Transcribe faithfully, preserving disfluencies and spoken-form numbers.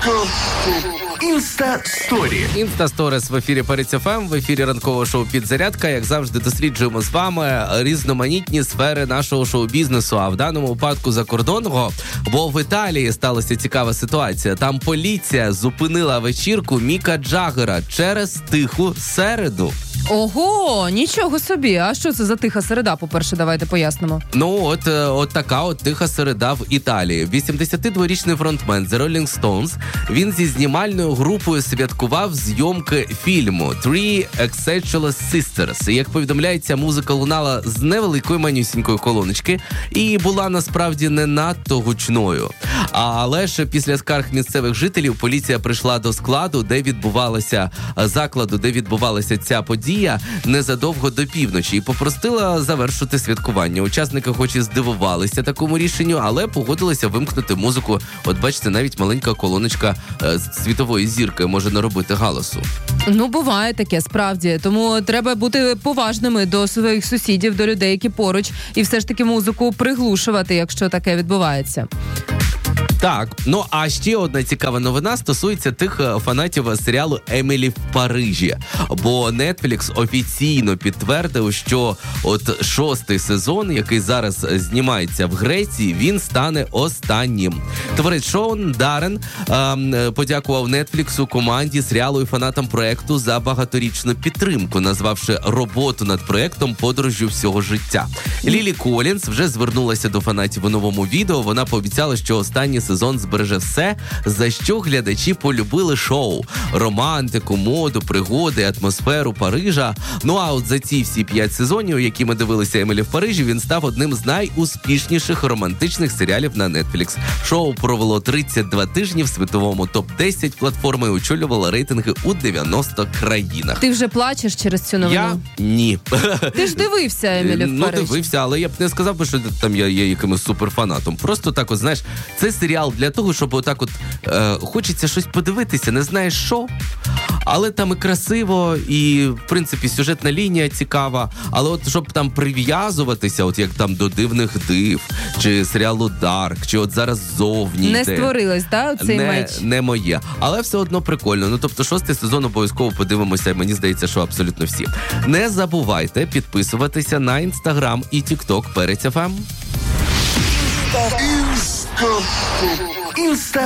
Інста-сторі. Інста-сторіс в ефірі Перець еф ем, в ефірі ранкового шоу «Підзарядка». Як завжди, досліджуємо з вами різноманітні сфери нашого шоу-бізнесу, а в даному випадку закордонного, бо в Італії сталася цікава ситуація. Там поліція зупинила вечірку Міка Джаггера через тиху середу. Ого, нічого собі. А що це за тиха середа, по-перше, давайте пояснимо. Ну, от, от така от тиха середа в Італії. вісімдесятидворічний фронтмен The Rolling Stones, він зі знімальною групою святкував зйомки фільму Three Exceptional Sisters. Як повідомляється, музика лунала з невеликої манюсінької колоночки і була насправді не надто гучною. Але ж після скарг місцевих жителів поліція прийшла до складу, де відбувалася закладу, де відбувалася ця подія, незадовго до півночі, і попросила завершити святкування. Учасники хоч і здивувалися такому рішенню, але погодилися вимкнути музику. От бачите, навіть маленька колоночка е, світової зірки може наробити галасу. Ну, буває таке, справді. Тому треба бути поважними до своїх сусідів, до людей, які поруч, і все ж таки музику приглушувати, якщо таке відбувається. Так, ну а ще одна цікава новина стосується тих фанатів серіалу «Емілі в Парижі». Бо Netflix офіційно підтвердив, що от шостий сезон, який зараз знімається в Греції, він стане останнім. Творець Шон Даррен е, подякував Netflix, команді, серіалу і фанатам проекту за багаторічну підтримку, назвавши роботу над проектом подорожжю всього життя. Лілі Колінс вже звернулася до фанатів у новому відео. Вона пообіцяла, що останній сезон збереже все, за що глядачі полюбили шоу. Романтику, моду, пригоди, атмосферу Парижа. Ну а от за ці всі п'ять сезонів, які ми дивилися «Емілі в Парижі», він став одним з найуспішніших романтичних серіалів на Netflix. Шоу провело тридцять два тижні в світовому топ десять платформи і очолювало рейтинги у дев'яноста країнах. Ти вже плачеш через цю новину? Я? Ні. Ти ж дивився «Емілі в Парижі». Ну, дивився, але я б не сказав би, що там я є якимось суперфанатом. Просто так от, знаєш, це серіал для того, щоб отак от е, хочеться щось подивитися, не знаєш що, але там і красиво, і, в принципі, сюжетна лінія цікава, але от щоб там прив'язуватися, от як там до «Дивних див», чи серіалу «Дарк», чи от зараз «Зовні» Не йде. створилось, так, цей не, меч? Не моє. Але все одно прикольно. Ну, тобто, шостий сезон обов'язково подивимося, мені здається, що абсолютно всі. Не забувайте підписуватися на Інстаграм і Тікток Перець еф ем. Інста. Інста.